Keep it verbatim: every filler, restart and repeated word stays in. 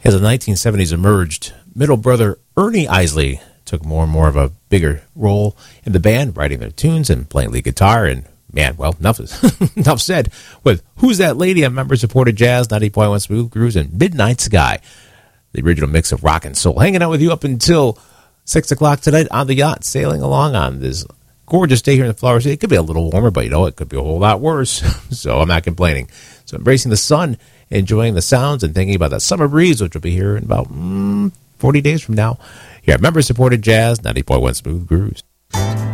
As the nineteen seventies emerged, middle brother Ernie Isley took more and more of a bigger role in the band, writing their tunes and playing lead guitar. And man, well, enough is enough said with Who's That Lady on member-supported jazz, ninety point one Smooth Grooves, and Midnight Sky, the original mix of rock and soul. Hanging out with you up until six o'clock tonight on the yacht, sailing along on this gorgeous day here in the Flower City. It could be a little warmer, but you know, it could be a whole lot worse. So I'm not complaining. So embracing the sun, enjoying the sounds, and thinking about that summer breeze, which will be here in about mm, forty days from now. Here at member-supported jazz, ninety point one Smooth Grooves.